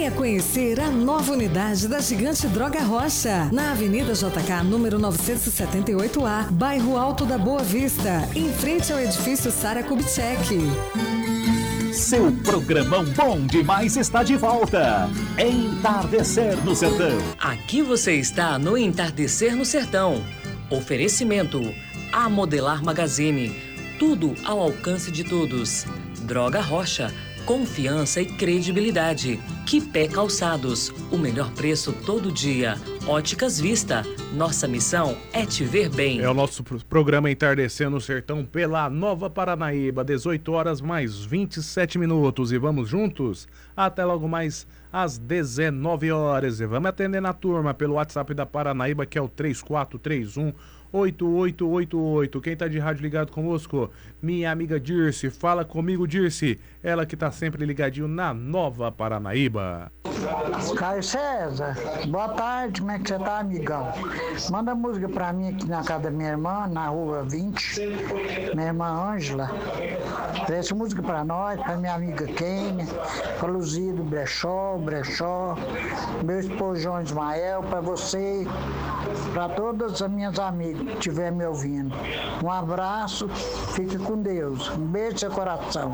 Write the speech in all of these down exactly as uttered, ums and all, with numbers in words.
Venha conhecer a nova unidade da Gigante Droga Rocha, na Avenida J K, número novecentos e setenta e oito A, bairro Alto da Boa Vista, em frente ao edifício Sara Kubitschek. Seu programão bom demais está de volta. Entardecer no Sertão. Aqui você está no Entardecer no Sertão. Oferecimento A Modelar Magazine. Tudo ao alcance de todos. Droga Rocha. Confiança e credibilidade. Quipé Calçados. O melhor preço todo dia. Óticas Vista. Nossa missão é te ver bem. É o nosso programa Entardecer no Sertão pela Nova Paranaíba. dezoito horas mais vinte e sete minutos. E vamos juntos até logo mais às dezenove horas. E vamos atender na turma pelo WhatsApp da Paranaíba, que é o três quatro três um, oito oito oito oito. Quem tá de rádio ligado conosco? Minha amiga Dirce. Fala comigo, Dirce. Ela que tá sempre ligadinho na Nova Paranaíba. Caio César, boa tarde, como é que você tá, amigão? Manda música pra mim aqui na casa da minha irmã, na rua vinte, minha irmã Ângela. Preste música pra nós, pra minha amiga Kênia, pra Luzia do Brechó, Brechó, meu esposo João Ismael, pra você, pra todas as minhas amigas que estiverem me ouvindo. Um abraço, fique com Deus. Um beijo no seu coração.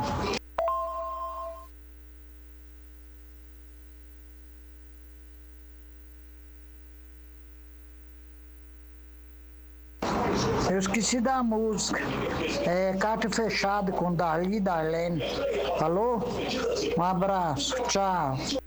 Eu esqueci da música. É Carta Fechada com Dali e Darlene. Falou? Um abraço. Tchau.